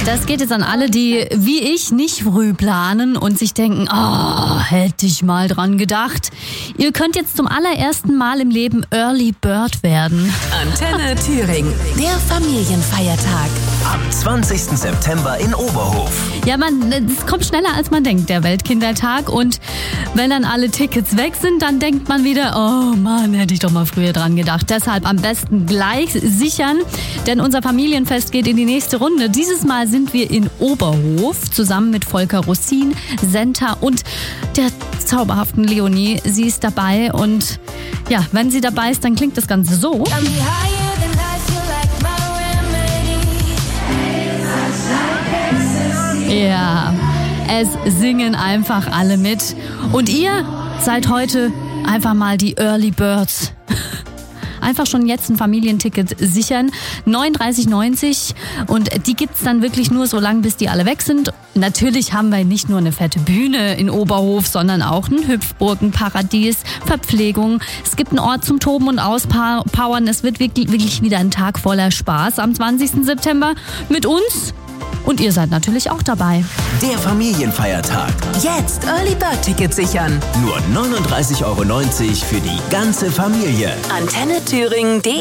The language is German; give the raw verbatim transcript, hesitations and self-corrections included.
Das geht jetzt an alle, die wie ich nicht früh planen und sich denken, oh, hätte ich mal dran gedacht. Ihr könnt jetzt zum allerersten Mal im Leben Early Bird werden. Antenne Thüringen, der Familienfeiertag. Am zwanzigsten September in Oberhof. Ja, man, es kommt schneller als man denkt, der Weltkindertag. Und wenn dann alle Tickets weg sind, dann denkt man wieder, oh Mann, hätte ich doch mal früher dran gedacht. Deshalb am besten gleich sichern, denn unser Familienfest geht in die nächste Runde. Dieses Mal sind wir in Oberhof zusammen mit Volker Rossin, Senta und der zauberhaften Leonie. Sie ist dabei und ja, wenn sie dabei ist, dann klingt das Ganze so. Ja, es singen einfach alle mit. Und ihr seid heute einfach mal die Early Birds. Einfach schon jetzt ein Familienticket sichern. neununddreißig neunzig und die gibt's dann wirklich nur so lange, bis die alle weg sind. Natürlich haben wir nicht nur eine fette Bühne in Oberhof, sondern auch ein Hüpfburgenparadies, Verpflegung. Es gibt einen Ort zum Toben und Auspowern. Es wird wirklich, wirklich wieder ein Tag voller Spaß am zwanzigsten September mit uns. Und ihr seid natürlich auch dabei. Der Familienfeiertag. Jetzt Early Bird Tickets sichern. Nur neununddreißig Euro neunzig für die ganze Familie. Antenne Thüringen punkt de